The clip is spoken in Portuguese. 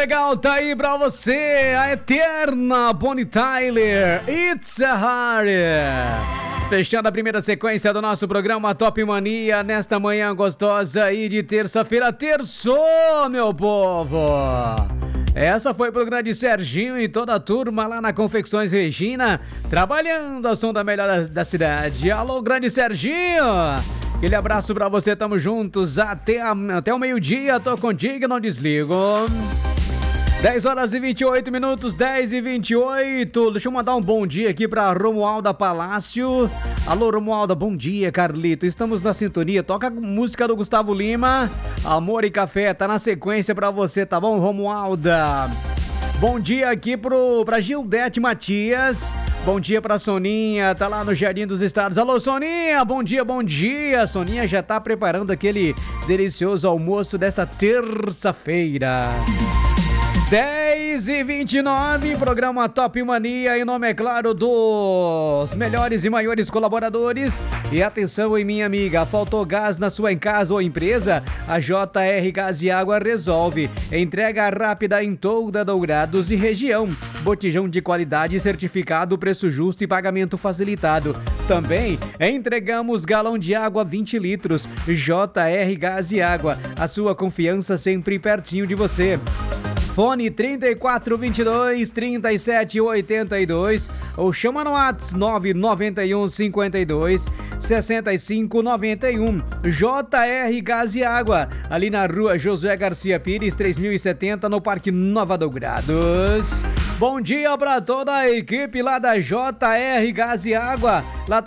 legal, tá aí pra você a eterna Bonnie Tyler, It's a Heart. Fechando a primeira sequência do nosso programa Top Mania nesta manhã gostosa aí de terça-feira. Terçou, meu povo! Essa foi pro grande Serginho e toda a turma lá na Confecções Regina, trabalhando ao som da melhor da cidade. Alô, grande Serginho! Aquele abraço pra você, tamo juntos até o meio-dia, tô contigo, não desligo. 10 horas e 28 minutos, 10 e 28. Deixa eu mandar um bom dia aqui pra Romualda Palácio. Alô, Romualda, bom dia, Carlito. Estamos na sintonia. Toca a música do Gustavo Lima. Amor e Café, tá na sequência pra você, tá bom, Romualda? Bom dia aqui pra Gildete Matias. Bom dia pra Soninha, tá lá no Jardim dos Estados. Alô, Soninha, bom dia, bom dia. Soninha já tá preparando aquele delicioso almoço desta terça-feira. 10 e 29, programa Top Mania, em nome, é claro, dos melhores e maiores colaboradores. E atenção, hein, minha amiga, faltou gás na sua casa ou empresa? A JR Gás e Água resolve. Entrega rápida em toda Dourados e região. Botijão de qualidade certificado, preço justo e pagamento facilitado. Também entregamos galão de água 20 litros. JR Gás e Água, a sua confiança sempre pertinho de você. Fone 3422-3782 ou chama no WhatsApp 99152-6591. JR Gás e Água, ali na rua Josué Garcia Pires, 3070, no Parque Nova Dourados. Bom dia para toda a equipe lá da JR Gás e Água. Lá